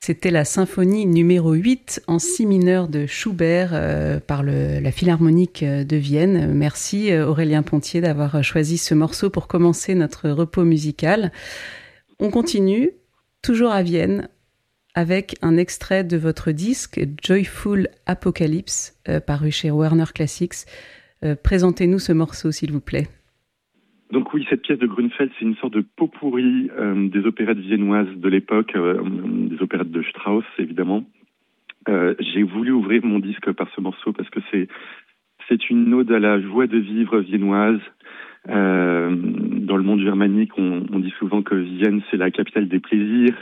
C'était la symphonie numéro 8 en si mineur de Schubert par la Philharmonique de Vienne. Merci Aurélien Pontier d'avoir choisi ce morceau pour commencer notre repos musical. On continue, toujours à Vienne, avec un extrait de votre disque Joyful Apocalypse, paru chez Warner Classics. Présentez-nous ce morceau, s'il vous plaît. Donc oui, cette pièce de Grünfeld, c'est une sorte de pot-pourri des opérettes viennoises de l'époque, des opérettes de Strauss, évidemment. J'ai voulu ouvrir mon disque par ce morceau parce que c'est une ode à la joie de vivre viennoise. Dans le monde germanique, on dit souvent que Vienne, c'est la capitale des plaisirs.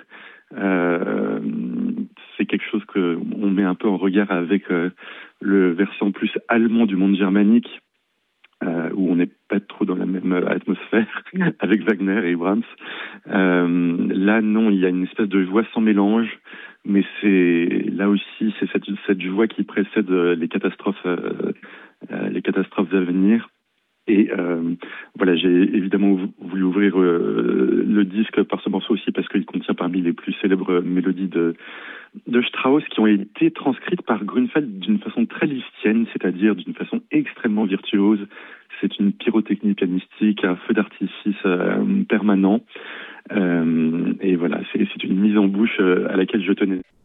C'est quelque chose qu'on met un peu en regard avec le versant plus allemand du monde germanique. Où on n'est pas trop dans la même atmosphère avec Wagner et Brahms. Là, non, il y a une espèce de joie sans mélange, mais là aussi, c'est cette joie qui précède les catastrophes à venir. Et voilà, j'ai évidemment voulu ouvrir le disque par ce morceau aussi parce qu'il contient parmi les plus célèbres mélodies de Strauss qui ont été transcrites par Grünfeld d'une façon très lisztienne, c'est-à-dire d'une façon extrêmement virtuose. C'est une pyrotechnie pianistique, un feu d'artifice permanent. Et voilà, c'est une mise en bouche à laquelle je tenais.